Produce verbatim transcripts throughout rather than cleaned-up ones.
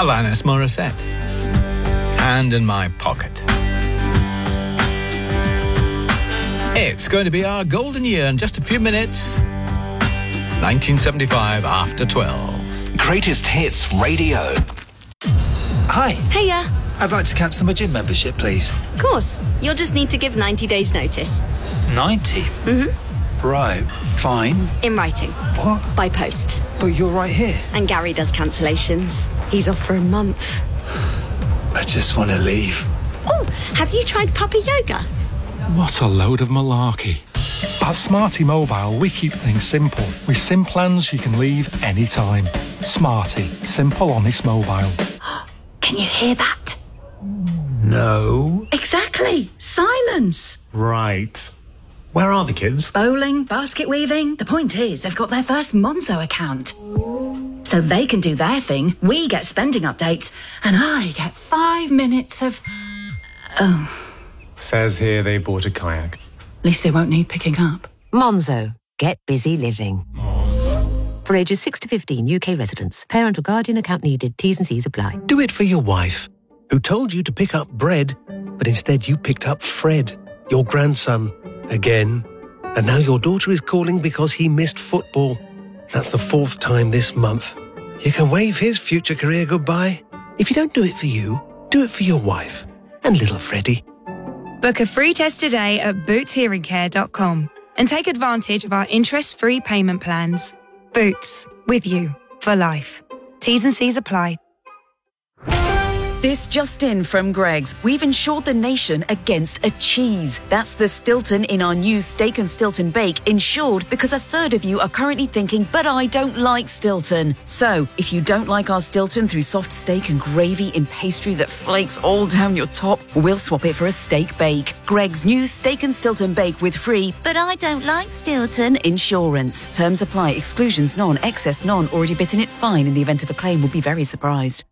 Alanis Morissette. Hand in My Pocket. It's going to be our golden year in just a few minutes. nineteen seventy-five after twelve. Greatest Hits Radio. Hi. Hiya. I'd like to cancel my gym membership, please. Of course. You'll just need to give ninety days notice. ninety? Mm-hmm. Right, fine. In writing. What? By post. But you're right here. And Gary does cancellations. He's off for a month. I just want to leave. Oh, have you tried puppy yoga? What a load of malarkey. At Smarty Mobile, we keep things simple. With SIM plans you can leave anytime. Smarty. Simple, honest mobile. Can you hear that? No. Exactly. Silence. Right. Where are the kids? Bowling, basket weaving. The point is, they've got their first Monzo account. So they can do their thing, we get spending updates, and I get five minutes of... Oh. Says here they bought a kayak. At least they won't need picking up. Monzo. Get busy living. Monzo. For ages six to fifteen, U K residents. Parent or guardian account needed. T's and C's apply. Do it for your wife, who told you to pick up bread, but instead you picked up Fred, your grandson, again. And now your daughter is calling because he missed football. That's the fourth time this month. You can wave his future career goodbye. If you don't do it for you, do it for your wife and little Freddie. Book a free test today at boots hearing care dot com and take advantage of our interest-free payment plans. Boots, with you for life. T's and C's apply. This just in from Greggs. We've insured the nation against a cheese. That's the Stilton in our new Steak and Stilton Bake, insured because a third of you are currently thinking, but I don't like Stilton. So, if you don't like our Stilton through soft steak and gravy in pastry that flakes all down your top, we'll swap it for a steak bake. Greggs' new Steak and Stilton Bake with free, but I don't like Stilton insurance. Terms apply. Exclusions none. Excess none. Already bitten it fine. In the event of a claim, will be very surprised.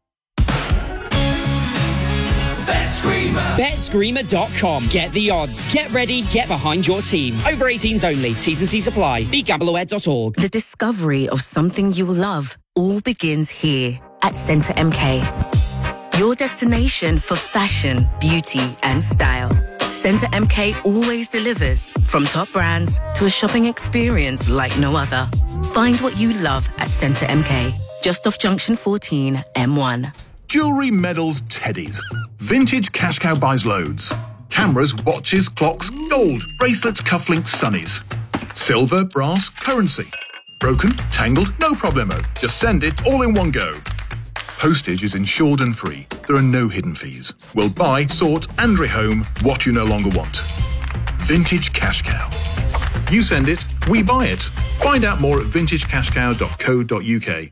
bet screamer dot com. Get the odds. Get ready. Get behind your team. Over eighteens only. T's and C's apply. be gamble aware dot org. The discovery of something you'll love all begins here at Centre M K. Your destination for fashion, beauty and style. Centre M K always delivers, from top brands to a shopping experience like no other. Find what you love at Centre M K. Just off Junction fourteen, M one. Jewellery, medals, teddies. Vintage Cash Cow buys loads. Cameras, watches, clocks, gold, bracelets, cufflinks, sunnies. Silver, brass, currency. Broken, tangled, no problemo. Just send it all in one go. Postage is insured and free. There are no hidden fees. We'll buy, sort and rehome what you no longer want. Vintage Cash Cow. You send it, we buy it. Find out more at vintage cash cow dot co dot uk.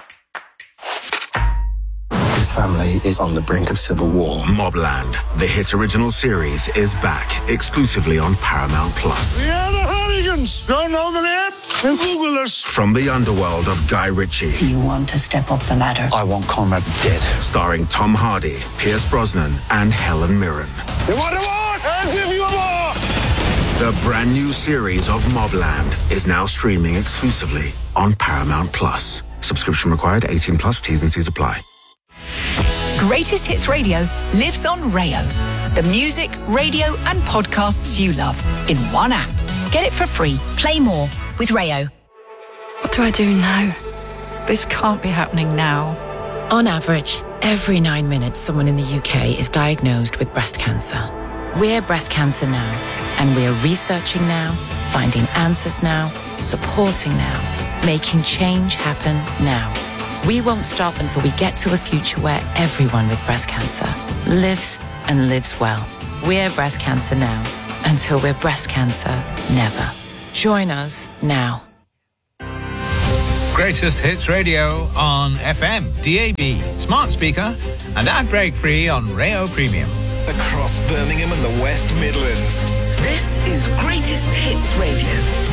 His family is on the brink of civil war. Mobland, the hit original series, is back exclusively on Paramount Plus. We are the Hardigans. Don't know the name? Then Google us. From the underworld of Guy Ritchie. Do you want to step up the ladder? I want Conrad dead. Starring Tom Hardy, Pierce Brosnan, and Helen Mirren. You want a war? I'll give you a war. The brand new series of Mobland is now streaming exclusively on Paramount Plus. Subscription required. eighteen plus. T's and C's apply. Greatest Hits Radio lives on Rayo. The music, radio and podcasts you love in one app. Get it for free. Play more with Rayo. What do I do now? This can't be happening now. On average, every nine minutes someone in the U K is diagnosed with breast cancer. We're Breast Cancer Now, and we're researching now, finding answers now, supporting now, making change happen now. We won't stop until we get to a future where everyone with breast cancer lives and lives well. We're Breast Cancer Now. Until we're breast cancer, never. Join us now. Greatest Hits Radio on F M, D A B, smart speaker, and ad break free on Rayo Premium. Across Birmingham and the West Midlands. This is Greatest Hits Radio.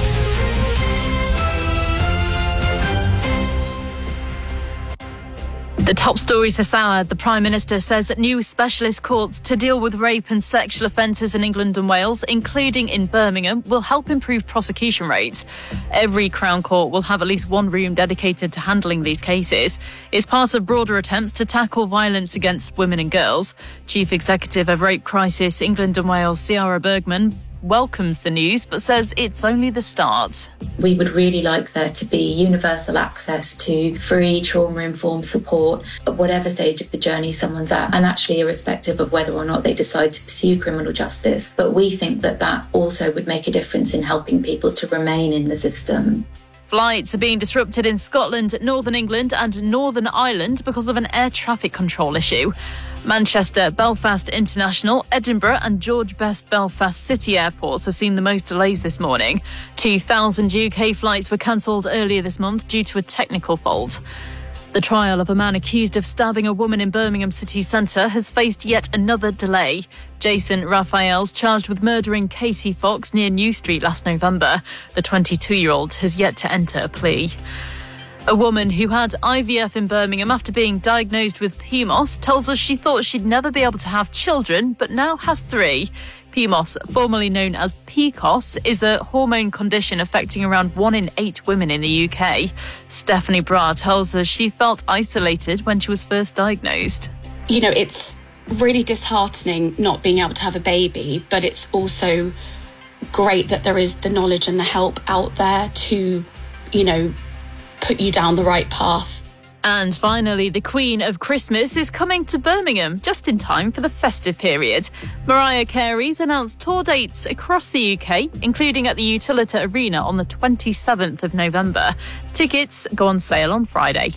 The top stories this hour. The Prime Minister says that new specialist courts to deal with rape and sexual offences in England and Wales, including in Birmingham, will help improve prosecution rates. Every Crown Court will have at least one room dedicated to handling these cases. It's part of broader attempts to tackle violence against women and girls. Chief Executive of Rape Crisis England and Wales, Ciara Bergman, welcomes the news but says it's only the start. We would really like there to be universal access to free trauma-informed support at whatever stage of the journey someone's at, and actually irrespective of whether or not they decide to pursue criminal justice. But we think that that also would make a difference in helping people to remain in the system. Flights are being disrupted in Scotland, Northern England and Northern Ireland because of an air traffic control issue. Manchester, Belfast International, Edinburgh and George Best Belfast City airports have seen the most delays this morning. two thousand U K flights were cancelled earlier this month due to a technical fault. The trial of a man accused of stabbing a woman in Birmingham city centre has faced yet another delay. Jason Raphael's charged with murdering Katie Fox near New Street last November. The twenty-two-year-old has yet to enter a plea. A woman who had I V F in Birmingham after being diagnosed with P M O S tells us she thought she'd never be able to have children, but now has three. P M O S, formerly known as P C O S, is a hormone condition affecting around one in eight women in the U K. Stephanie Bra tells us she felt isolated when she was first diagnosed. You know, it's really disheartening not being able to have a baby, but it's also great that there is the knowledge and the help out there to, you know, put you down the right path. And finally, the Queen of Christmas is coming to Birmingham just in time for the festive period. Mariah Carey's announced tour dates across the U K, including at the Utilita Arena on the twenty-seventh of November. Tickets go on sale on Friday.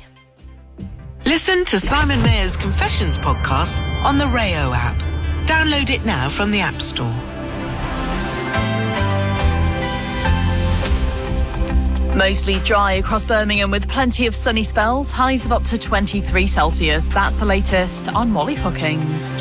Listen to Simon Mayer's Confessions podcast on the Rayo app. Download it now from the App Store. Mostly dry across Birmingham with plenty of sunny spells, highs of up to twenty-three Celsius. That's the latest. I'm Molly Hookings.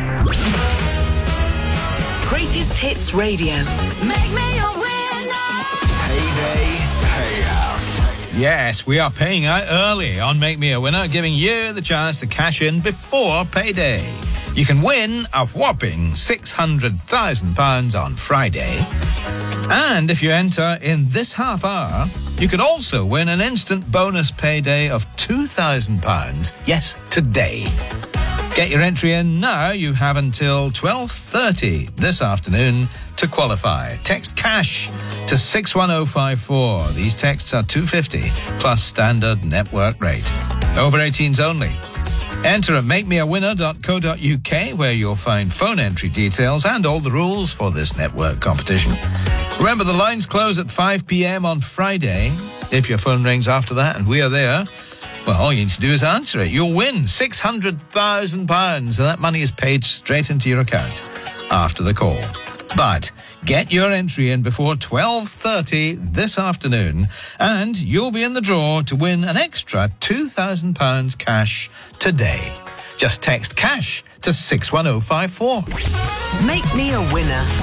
Greatest Hits Radio. Make me a winner. Payday Payhouse. Yes, we are paying out early on Make Me a Winner, giving you the chance to cash in before payday. You can win a whopping six hundred thousand pounds on Friday. And if you enter in this half hour, you could also win an instant bonus payday of two thousand pounds. Yes, today. Get your entry in now. You have until twelve thirty this afternoon to qualify. Text CASH to six one oh five four. These texts are two pounds fifty plus standard network rate. Over eighteens only. Enter at make me a winner dot co dot uk where you'll find phone entry details and all the rules for this network competition. Remember, the lines close at five p.m. on Friday. If your phone rings after that and we are there, well, all you need to do is answer it. You'll win six hundred thousand pounds, and that money is paid straight into your account after the call. But get your entry in before twelve thirty this afternoon, and you'll be in the draw to win an extra two thousand pounds cash today. Just text CASH to six one oh five four. Make me a winner